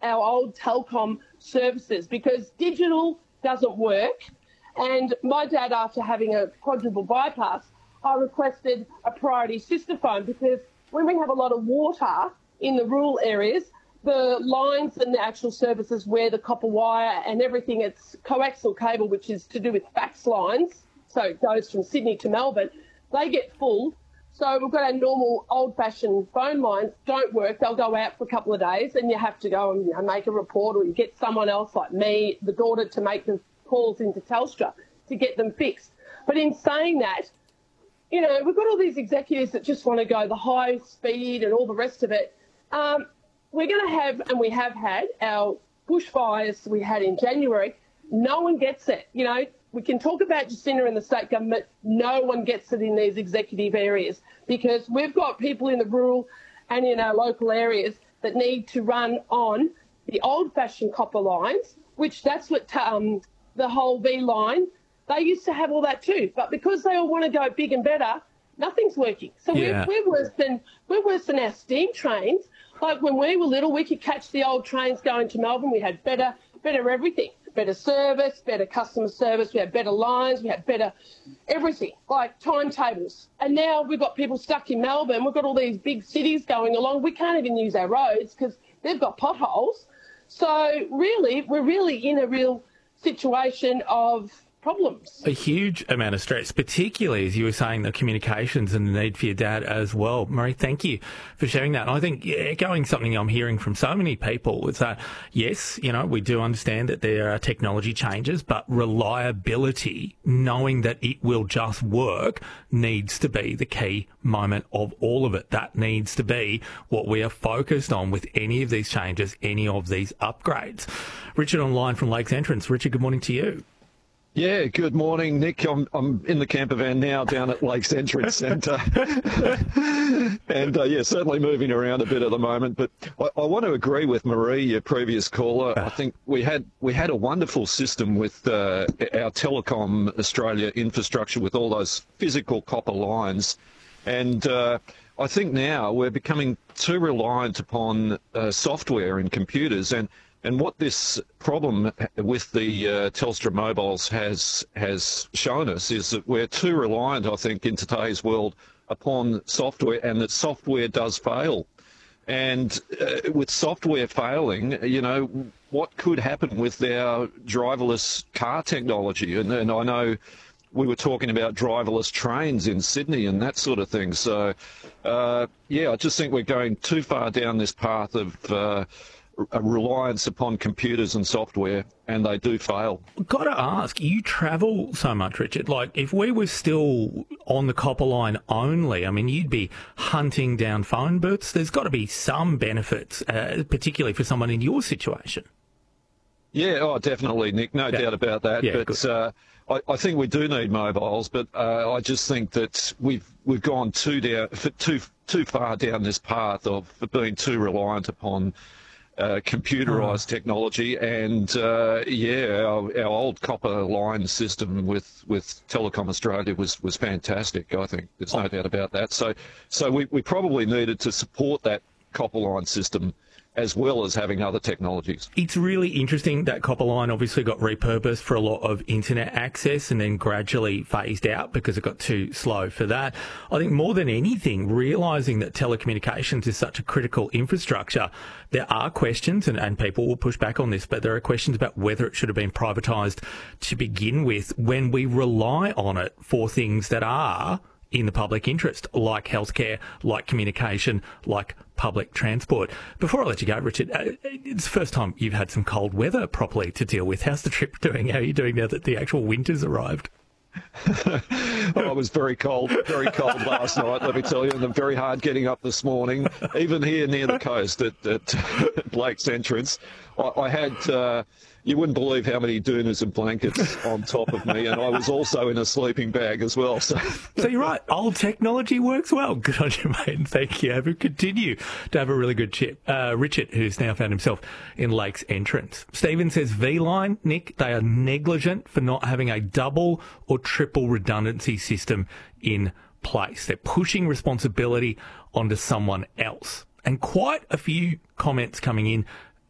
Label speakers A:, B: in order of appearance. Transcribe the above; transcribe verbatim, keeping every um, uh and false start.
A: our old telecom services because digital doesn't work. And my dad, after having a quadruple bypass, I requested a priority sister phone because when we have a lot of water in the rural areas, the lines and the actual services where the copper wire and everything, it's coaxial cable, which is to do with fax lines, so it goes from Sydney to Melbourne, they get full. So we've got our normal old-fashioned phone lines, don't work. They'll go out for a couple of days and you have to go and you know, make a report, or you get someone else like me, the daughter, to make the calls into Telstra to get them fixed. But in saying that, you know, we've got all these executives that just want to go the high speed and all the rest of it. Um, we're going to have, and we have had, our bushfires we had in January. No one gets it, you know. We can talk about Jacinda and the state government. No one gets it in these executive areas because we've got people in the rural and in our local areas that need to run on the old-fashioned copper lines, which that's what um, the whole V line, they used to have all that too. But because they all want to go big and better, nothing's working. So
B: yeah.
A: we're, we're worse than we're worse than our steam trains. Like when we were little, we could catch the old trains going to Melbourne. We had better, better everything. Better service, better customer service, we had better lines, we had better everything, like timetables. And now we've got people stuck in Melbourne, we've got all these big cities going along, we can't even use our roads because they've got potholes. So really, we're really in a real situation of problems.
B: A huge amount of stress, particularly, as you were saying, the communications and the need for your dad as well. Marie, thank you for sharing that. And I think echoing something I'm hearing from so many people is that, yes, you know, we do understand that there are technology changes, but reliability, knowing that it will just work, needs to be the key moment of all of it. That needs to be what we are focused on with any of these changes, any of these upgrades. Richard online from Lakes Entrance. Richard, good morning to you.
C: Yeah, good morning, Nick. I'm I'm in the camper van now down at Lakes Entrance Centre. and, uh, yeah, certainly moving around a bit at the moment. But I, I want to agree with Marie, your previous caller. I think we had we had a wonderful system with uh, our Telecom Australia infrastructure with all those physical copper lines. And uh, I think now we're becoming too reliant upon uh, software and computers. And And what this problem with the uh, Telstra mobiles has has shown us is that we're too reliant, I think, in today's world upon software, and that software does fail. And uh, with software failing, you know, what could happen with our driverless car technology? And, and I know we were talking about driverless trains in Sydney and that sort of thing. So, uh, yeah, I just think we're going too far down this path of Uh, a reliance upon computers and software, and they do fail.
B: Got to ask, you travel so much, Richard. Like, if we were still on the copper line only, I mean, you'd be hunting down phone booths. There's got to be some benefits, uh, particularly for someone in your situation.
C: Yeah, oh, definitely, Nick. No yeah. doubt about that.
B: Yeah,
C: but uh, I, I think we do need mobiles, but uh, I just think that we've we've gone too down, too too far down this path of being too reliant upon Uh, computerised oh. technology, and uh, yeah, our, our old copper line system with, with Telecom Australia was, was fantastic. I think there's no oh. doubt about that. So, so we, we probably needed to support that copper line system as well as having other technologies.
B: It's really interesting that copper line obviously got repurposed for a lot of internet access and then gradually phased out because it got too slow for that. I think more than anything, realising that telecommunications is such a critical infrastructure, there are questions, and, and people will push back on this, but there are questions about whether it should have been privatised to begin with when we rely on it for things that are in the public interest, like healthcare, like communication, like public transport. Before I let you go, Richard, uh, it's the first time you've had some cold weather properly to deal with. How's the trip doing? How are you doing now that the actual winter's arrived?
C: Oh, it was very cold, very cold last night, let me tell you, and very hard getting up this morning, even here near the coast at, at, at Lakes Entrance. I, I had, uh, you wouldn't believe how many doonas and blankets on top of me, and I was also in a sleeping bag as well. So,
B: so you're right, old technology works well. Good on you, mate, and thank you. Have a continue to have a really good trip. Uh, Richard, who's now found himself in Lakes Entrance. Stephen says, V-Line, Nick, they are negligent for not having a double or triple redundancy system in place. They're pushing responsibility onto someone else. And quite a few comments coming in